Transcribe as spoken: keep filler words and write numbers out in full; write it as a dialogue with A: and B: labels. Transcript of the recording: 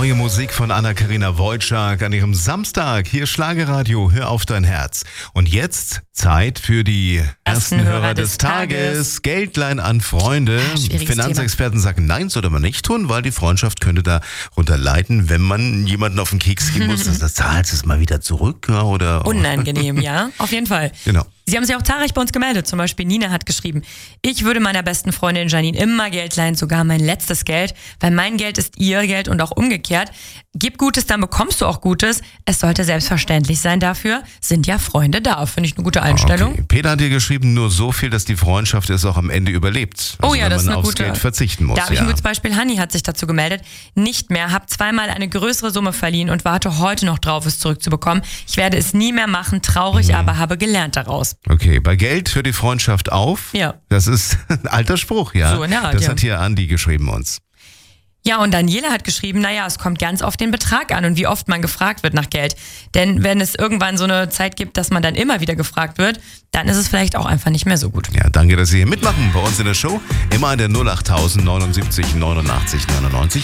A: Neue Musik von Anna-Karina Wojcik an ihrem Samstag. Hier Schlagerradio, hör auf dein Herz. Und jetzt Zeit für die ersten, ersten Hörer, Hörer des, des Tages. Tages. Geldlein an Freunde. Ja, Finanzexperten Thema. sagen, nein, sollte man nicht tun, weil die Freundschaft könnte darunter leiden, wenn man jemanden auf den Keks gehen muss. Das zahlst du es mal wieder zurück. Oder,
B: Unangenehm, ja, auf jeden Fall.
A: Genau.
B: Sie haben sich auch zahlreich bei uns gemeldet. Zum Beispiel Nina hat geschrieben, ich würde meiner besten Freundin Janine immer Geld leihen, sogar mein letztes Geld, weil mein Geld ist ihr Geld und auch umgekehrt. Gib Gutes, dann bekommst du auch Gutes. Es sollte selbstverständlich sein dafür. Sind ja Freunde da. Finde ich eine gute Einstellung.
A: Okay. Peter hat dir geschrieben, nur so viel, dass die Freundschaft es auch am Ende überlebt. Also
B: oh ja,
A: wenn
B: das
A: man
B: ist eine
A: aufs
B: gute.
A: Geld verzichten muss.
B: Da habe ich
A: ja.
B: ein gutes Beispiel. Hanni hat sich dazu gemeldet. Nicht mehr, habe zweimal eine größere Summe verliehen und warte heute noch drauf, es zurückzubekommen. Ich werde es nie mehr machen, traurig, mhm. aber habe gelernt daraus.
A: Okay, bei Geld hört die Freundschaft auf.
B: Ja.
A: Das ist ein alter Spruch, ja.
B: So in der Art,
A: das
B: ja.
A: hat hier Andi geschrieben uns.
B: Ja, und Daniela hat geschrieben, naja, es kommt ganz auf den Betrag an und wie oft man gefragt wird nach Geld. Denn wenn es irgendwann so eine Zeit gibt, dass man dann immer wieder gefragt wird, dann ist es vielleicht auch einfach nicht mehr so gut.
A: Ja, danke, dass Sie hier mitmachen bei uns in der Show. Immer an der null acht neunundsiebzig neunundachtzig neunundneunzig.